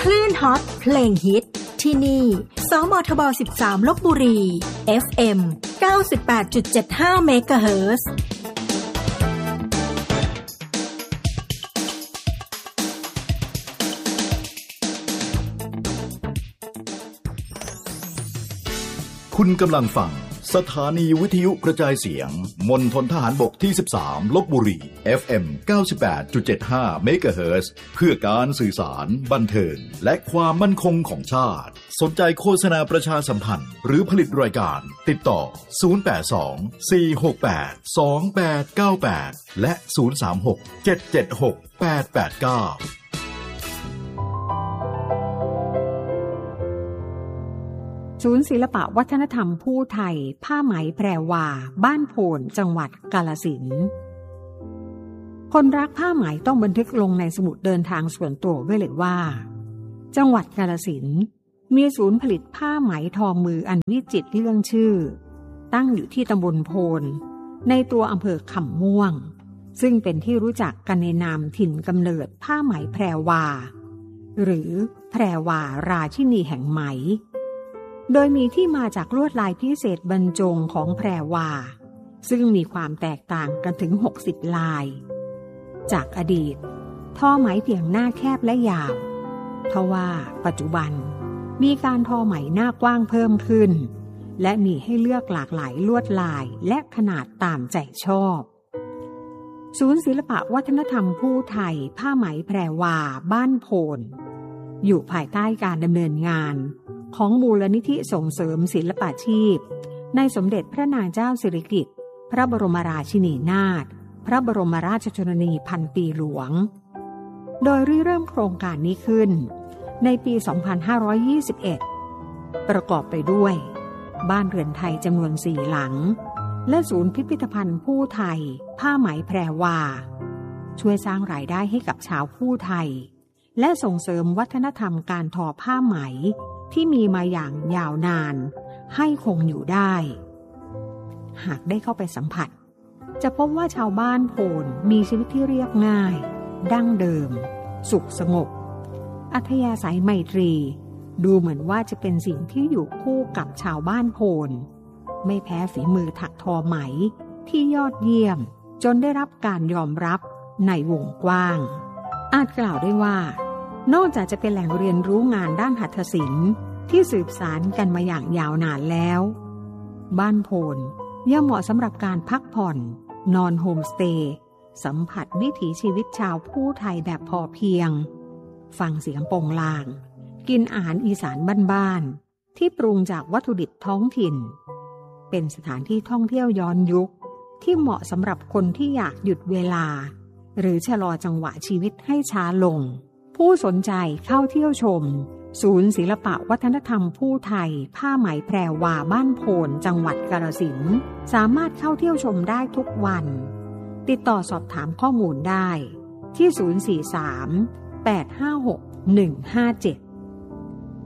คลื่นฮอตเพลงฮิตที่นี่สมทบ13ลพบุรี FM 98.75 เมกะเฮิรตซ์คุณกำลังฟังสถานีวิทยุกระจายเสียงมณฑลทหารบกที่13ลพบุรี FM 98.75 เมกะเฮิรตซ์เพื่อการสื่อสารบันเทิงและความมั่นคงของชาติสนใจโฆษณาประชาสัมพันธ์หรือผลิตรายการติดต่อ082 468 2898และ036 776 889 ศูนย์ศิลปวัฒนธรรมผู้ไทยผ้าไหมแพรวาบ้านโพนจังหวัดกาฬสินธุ์คนรักผ้าไหมต้องบันทึกลงในสมุดเดินทางส่วนตัวไว้เลยว่าจังหวัดกาฬสินธุ์มีศูนย์ผลิตผ้าไหมทอมืออันวิจิตรเรื่องชื่อตั้งอยู่ที่ตำบลโพนในตัวอำเภอคำม่วงซึ่งเป็นที่รู้จักกันในนามถิ่นกำเนิดผ้าไหมแพรวาหรือแพรวาราชินีแห่งไหมโดยมีที่มาจากลวดลายพิเศษบรรจงของแพรวาซึ่งมีความแตกต่างกันถึง60ลายจากอดีตทอไหมเพียงหน้าแคบและยาวทว่าปัจจุบันมีการทอไหมหน้ากว้างเพิ่มขึ้นและมีให้เลือกหลากหลายลวดลายและขนาดตามใจชอบศูนย์ศิลปวัฒนธรรมผู้ไทยผ้าไหมแพรวาบ้านโพนอยู่ภายใต้การดำเนินงานของมูลนิธิส่งเสริมศิลปาชีพในสมเด็จพระนางเจ้าสิริกิติ์พระบรมราชินีนาถพระบรมราชชนนีพันปีหลวงโดยริเริ่มโครงการนี้ขึ้นในปี 2521 ประกอบไปด้วยบ้านเรือนไทยจำนวน4หลังและศูนย์พิพิธภัณฑ์ผู้ไทยผ้าไหมแพรวาช่วยสร้างรายได้ให้กับชาวผู้ไทยและส่งเสริมวัฒนธรรมการทอผ้าไหมที่มีมาอย่างยาวนานให้คงอยู่ได้หากได้เข้าไปสัมผัสจะพบว่าชาวบ้านโพนมีชีวิตที่เรียบง่ายดั้งเดิมสุขสงบอัธยาศัยไมตรีดูเหมือนว่าจะเป็นสิ่งที่อยู่คู่กับชาวบ้านโพนไม่แพ้ฝีมือถักทอไหมที่ยอดเยี่ยมจนได้รับการยอมรับในวงกว้างอาจกล่าวได้ว่านอกจากจะเป็นแหล่งเรียนรู้งานด้านหัตถศิลป์ที่สืบสานกันมาอย่างยาวนานแล้วบ้านโพนยังเหมาะสำหรับการพักผ่อนนอนโฮมสเตย์สัมผัสวิถีชีวิตชาวผู้ไทยแบบพอเพียงฟังเสียงโป่งลางกินอาหารอีสานบ้านๆที่ปรุงจากวัตถุดิบท้องถิ่นเป็นสถานที่ท่องเที่ยวย้อนยุคที่เหมาะสำหรับคนที่อยากหยุดเวลาหรือชะลอจังหวะชีวิตให้ช้าลงผู้สนใจเข้าเที่ยวชมศูนย์ศิลปวัฒนธรรมผู้ไทยผ้าไหมแพรวาบ้านโพนจังหวัดกาฬสินธุ์สามารถเข้าเที่ยวชมได้ทุกวันติดต่อสอบถามข้อมูลได้ที่043 856 157